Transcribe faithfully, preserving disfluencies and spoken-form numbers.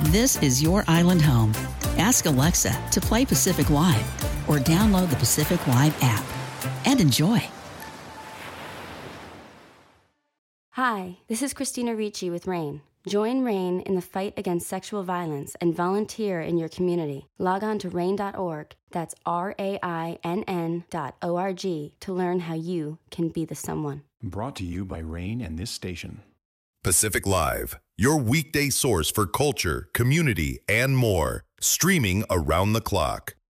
This is your island home. Ask Alexa to play Pacific Live or download the Pacific Live app and enjoy. Hi, this is Christina Ricci with RAIN. Join RAIN in the fight against sexual violence and volunteer in your community. Log on to rain dot org, that's R A I N N dot O R G, to learn how you can be the someone. Brought to you by RAIN and this station. Pacific Live, your weekday source for culture, community, and more. Streaming around the clock.